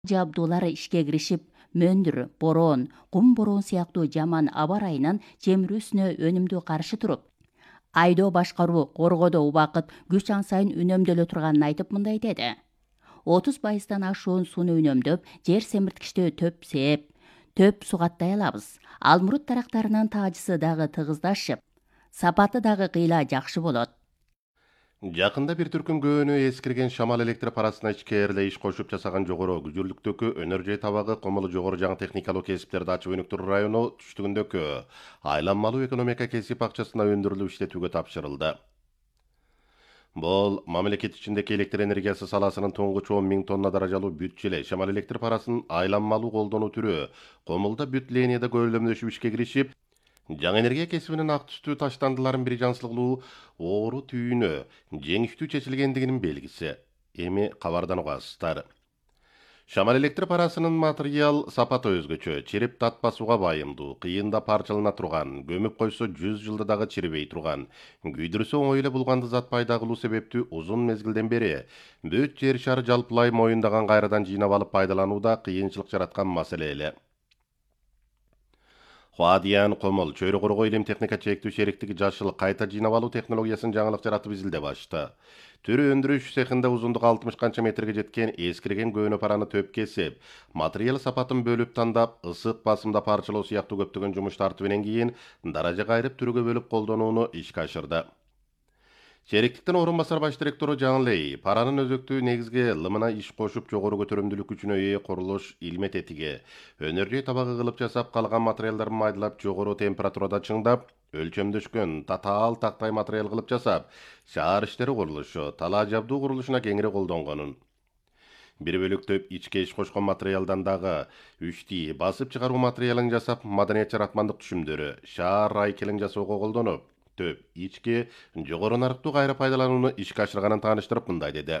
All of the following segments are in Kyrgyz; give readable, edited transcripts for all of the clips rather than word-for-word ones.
жабдуулар ишке киришип, мөндүр, бороон, кум бороон сыяктуу жаман аба ырайынын жемирүүсүнө өнүмдүү каршы туруп, айдоо башкаруу, коргоодо убакыт, күч ансайын үнөмдөлө турганын айтып мындай деди. 30%-дан ашуун сууну үнөмдөп, жер семирткичти төп сээп, төп сугаттай алабыз. Алмурут дарактарынын таажысы дагы тыгыздашып, сапаты дагы кыйла жакшы болот. Жакында бир түркүм көөнү эскирген шамал электр парасына ичкээрле иш кошуп жасаган жогору күчүрлүктөгү өнөр жай табагы Комулу жогору жаңы техникалуу кесиптерди ачып өнүктүрүү району түштүгүндөгү айланмалуу экономика кесип акчасына өндүрүлүп иштетүүгө тапшырылды. Бул мамлекет ичиндеги электр энергиясы саласынын туңгуч 10 000 тонна даражалуу бүт желе шамал электр парасын айланмалуу колдонуу түрү Комулда бүт линияда көбөлөмдөшүп ишке киришип, жаңы энергия кесибинин ак түстүү таштандыларын бир жансылыклуу оору түйүнө жеңиштүү чечилгендигинин белгиси. Эми кабардан угасыздар. Шамал электр парасынын материал сапаты өзгөчө, чирип татпасууга байымдуу, кыйында парчалана турган, көмүп койсо 100 жылда дагы чирибей турган, күйдүрсө оңой эле булганды зат пайда кылуу себептүү узун мезгилден бери бүт жер шары жалпылай моюндаган кайрадан жыйнап алып пайдаланууда кыйынчылык жараткан маселе эле. Хуадиян Комул чөйрө коргоо илим техника чектүү шериктиги жашыл кайта жыйнап алуу технологиясын жаңылык жаратып изилдеп ашты. Түрү өндүрүш цехинде узундугу 60 канча метрге жеткен эскирген көөнө параны төп кесип, материал сапатын бөлүп тандап, ысык басымда парчалоо сыяктуу көптөгөн жумуш тартыбынан кийин даража кайрып түрүгө бөлүп колдонууну ишке ашырды. Шериктиктин орун басар баш директору Жаңлей паранын өзөктүү негизги лымына иш кошуп жогору көтөрүмдүүлүк күчүнө ээ курулуш илме тетиги, өнөр жай табагы кылып жасап калган материалдарын майдалап жогору температурада чыңдап, өлчөмдөшкөн татаал тактай материал кылып жасап, шаар иштери курулушу, талаа жабдуу курулушуна кеңири колдонгонун. Бир бөлүк төп ичке иш кошкон материалдан дагы үчти басып чыгаруу материалын жасап, маданият жаратмандык түшүмдөрү, шаар райкелин жасоого колдонуп, төп ичке жогору нарыктуу кайра пайдаланууну ишке ашырганын тааныштырып мындай деди.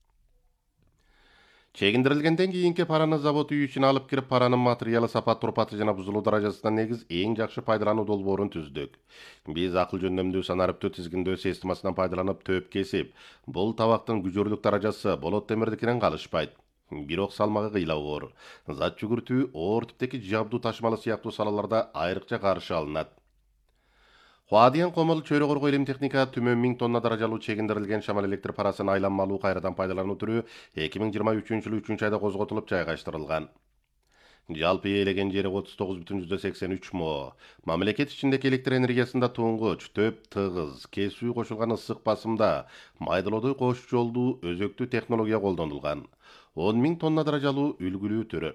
Чегиндирилгенден кийинки параны завод үй ичине алып кирип, паранын материалы сапат турпаты жана бузулуу даражасына негиз эң жакшы пайдалануу долбоорун түздүк. Биз акыл жөндөмдүү санариптүү тизгиндөө системасынан пайдаланып төп кесип, бул табактын күжөрлүк даражасы болот темирдикинен калышпайт. Бирок салмагы кыйла оор, зат жүгүртүү, оор типтеги жабдуу ташымалы сыяктуу салаларда айрыкча каршы алынат. Хуадиян Комул чөйрө коргоо илим техника түмөн 1000 тонна даражалуу чегиндирилген шамал электр парасын айланмалуу кайрадан пайдалануу түрү 2023-жылы 3 айда козготулуп жайгаштырылган. Жалпы ээлеген жери 39,83 мо. Мамлекет ичиндеги электр энергиясында туңгуч, төп тыгыз, кесүү кошулган ысык басымда майдалоодой кош жолдуу өзөктүү технология колдонулган. 10 000 тонна даражалуу үлгүлүү түрү.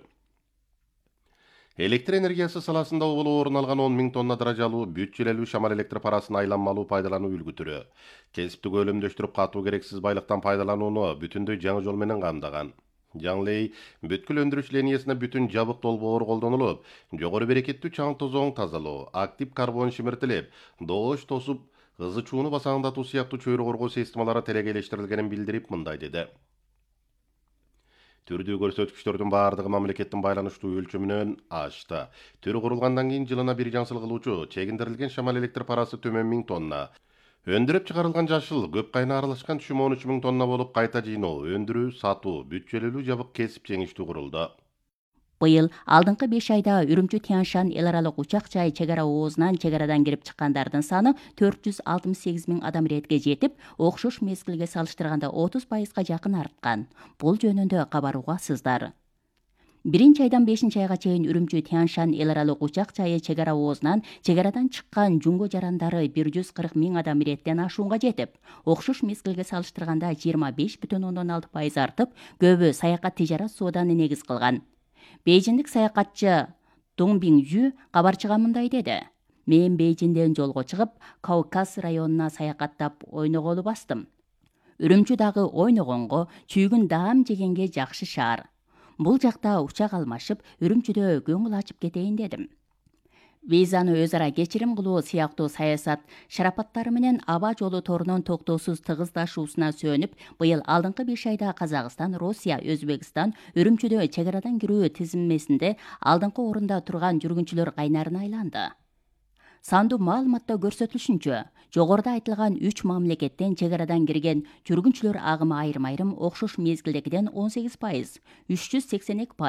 Электр энергиясы саласында оболу орун алган 10 000 тонна даражалуу бүт желелүү шамал электр парасын айланмалуу пайдалануу үлгү түрү. Кесипти көлөмдөштүрүп катуу керексиз байлыктан пайдаланууну бүтүндөй жаңы жол менен камдаган. Жаңлей бүткүл өндүрүш линиясына бүтүн жабык долбоор колдонулуп, жогору берекеттүү чаң тозоң тазалоо, актив карбон шимиртилип, доош тосуп, ызы чууну басаңдатуу сыяктуу чөйрө коргоо системалары телегелештирилгенин билдирип мындай деди. Түрдүү көрсөткүчтөрдүн баардыгы мамлекеттин байланыштуу өлчөмүнөн ашты. Түрү курулгандан кийин жылына бир жансыл кылуучу чегиндирилген шамал электр парасы төмөн 1000 тонна. Өндүрүп чыгарылган жашыл көп кайна аралашкан түшүм 13 000 тонна болуп, кайта жыйноо, өндүрүү, сатуу, бүт желелүү жабык кесип жеңиштүү курулду. Быйыл алдыңкы 5 айда Үрүмчү-Тянь-Шань эл аралык учак жай чегара оозунан чегарадан кирип чыккандардын саны 468 000 адам иретке жетип, окшош мезгилге салыштырганда 30%га жакын арткан. Бул жөнүндө кабар угасыздар. 1-айдан 5-айга чейин Үрүмчү-Тянь-Шань эл аралык учак жайы чегара оозунан чегарадан чыккан жунго жарандары 140 000 адам иреттен ашуунга жетип, окшош мезгилге салыштырганда 25,6% артып, көбү саякат тижарат сооданы негиз кылган. Бейжиндик саякатчы Дун Биңжү кабарчыга мындай деди. Мен Бейжинден жолго чыгып, Кавказ районуна саякаттап ойноголу бастым. Үрүмчү дагы ойногонго, чүйгүн даам жегенге жакшы шаар. Бул жакта учак алмашып, Үрүмчүдө көңүл ачып кетейин дедим. Визаны өз ара кечирим кылуу сыяктуу саясат шарапаттары менен аба жолу торунун токтоосуз тыгыздашуусуна сүйөнүп, быйыл алдыңкы 5 айда Казакстан, Россия, Өзбекстан Үрүмчүдө чегарадан кирүү тизмесинде алдыңкы орунда турган жүргүнчүлөр кайнарына айланды. Сандуу маалыматта көрсөтүлүшүнчө, жогоруда айтылган 3 мамлекеттен чегарадан кирген жүргүнчүлөр агымы айрым-айрым окшош мезгилдегиден 18%, 382